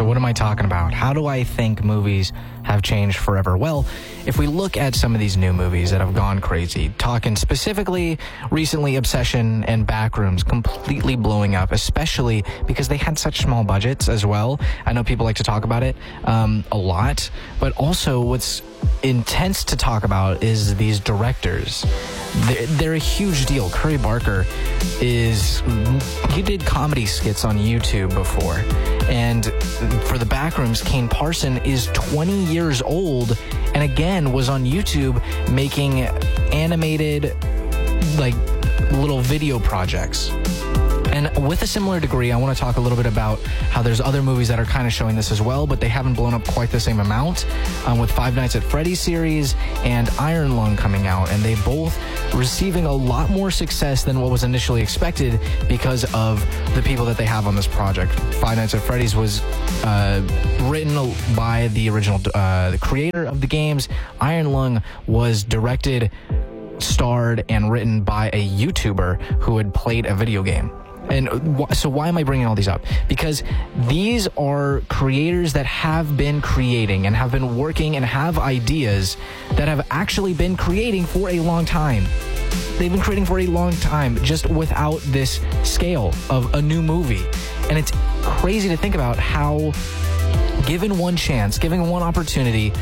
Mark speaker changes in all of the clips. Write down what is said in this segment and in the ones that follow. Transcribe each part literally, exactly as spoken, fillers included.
Speaker 1: So what am I talking about? How do I think movies have changed forever? Well, if we look at some of these new movies that have gone crazy, talking specifically recently Obsession and Backrooms completely blowing up, especially because they had such small budgets as well. I know people like to talk about it um, a lot, but also what's intense to talk about is these directors. They're, they're a huge deal. Curry Barker is, he did comedy skits on YouTube before. And for the Backrooms, Kane Parson is twenty years old and again was on YouTube making animated, like, little video projects. And with a similar degree, I want to talk a little bit about how there's other movies that are kind of showing this as well, but they haven't blown up quite the same amount, um, with Five Nights at Freddy's series and Iron Lung coming out, and they both receiving a lot more success than what was initially expected because of the people that they have on this project. Five Nights at Freddy's was uh, written by the original uh, the creator of the games. Iron Lung was directed, starred, and written by a YouTuber who had played a video game. And wh- so why am I bringing all these up? Because these are creators that have been creating and have been working and have ideas that have actually been creating for a long time. They've been creating for a long time just without this scale of a new movie. And it's crazy to think about how, given one chance, given one opportunity,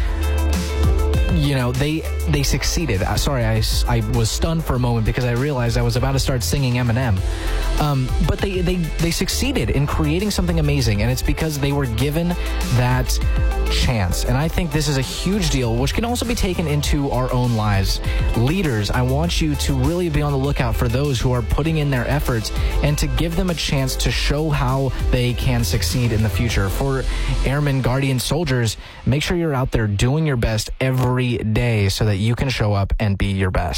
Speaker 1: you know, they they succeeded. Uh, sorry, I, I was stunned for a moment because I realized I was about to start singing Eminem. Um, but they, they, they succeeded in creating something amazing, and it's because they were given that chance. And I think this is a huge deal, which can also be taken into our own lives. Leaders, I want you to really be on the lookout for those who are putting in their efforts and to give them a chance to show how they can succeed in the future. For airmen, guardian, soldiers, make sure you're out there doing your best every day so that you can show up and be your best.